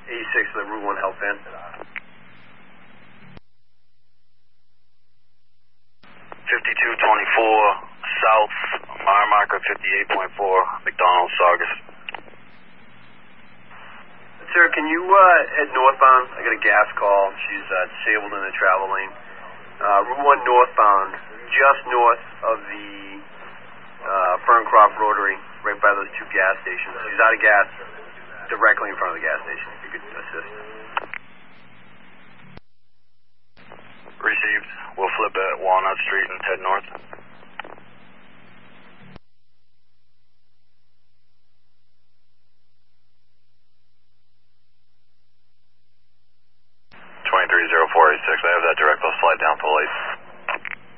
86 to the Route 1 help in. 5224 South, mile marker 58.4, McDonald, Saugus. Sir, can you head northbound? I got a gas call. She's disabled in the travel lane. Route 1 northbound, just north of the Ferncroft Rotary, right by those two gas stations. She's out of gas directly in front of the gas station, if you could assist. Received. We'll flip at Walnut Street and head north. 230486. I have that direct. I'll slide down to the light.